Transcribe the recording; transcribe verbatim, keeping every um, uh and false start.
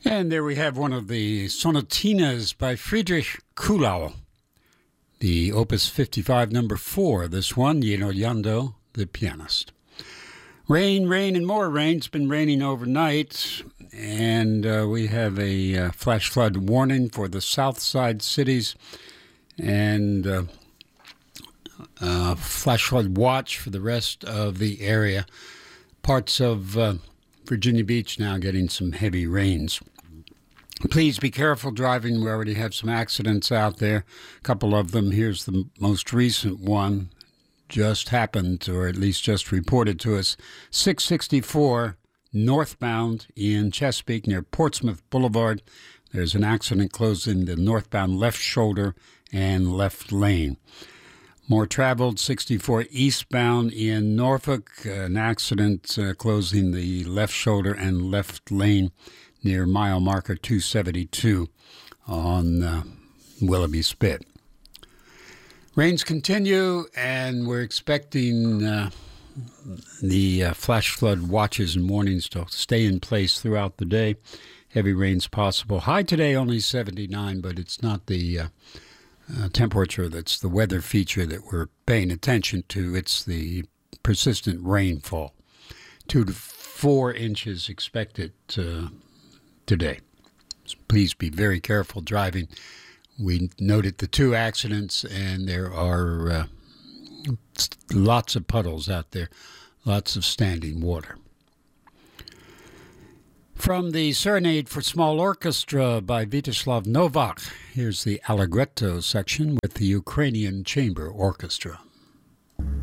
And there we have one of the sonatinas by Friedrich Kuhlau, the Opus fifty-five, number four. This one, Yeno Yando, the pianist. Rain, rain, and more rain. It's been raining overnight, and uh, we have a uh, flash flood warning for the south side cities, and uh, uh, flash flood watch for the rest of the area. Parts of uh, Virginia Beach now getting some heavy rains. Please be careful driving. We already have some accidents out there, a couple of them. Here's the most recent one. Just happened, or at least just reported to us. six sixty-four northbound in Chesapeake near Portsmouth Boulevard. There's an accident closing the northbound left shoulder and left lane. More traveled, sixty-four eastbound in Norfolk. An accident uh, closing the left shoulder and left lane near mile marker two seventy-two on uh, Willoughby Spit. Rains continue, and we're expecting uh, the uh, flash flood watches and warnings to stay in place throughout the day. Heavy rains possible. High today only seventy-nine, but it's not the uh, uh, temperature that's the weather feature that we're paying attention to. It's the persistent rainfall. Two to four inches expected uh, today. So please be very careful driving. We noted the two accidents, and there are uh, lots of puddles out there, lots of standing water. From the Serenade for Small Orchestra by Vyacheslav Novak, here's the Allegretto section with the Ukrainian Chamber Orchestra.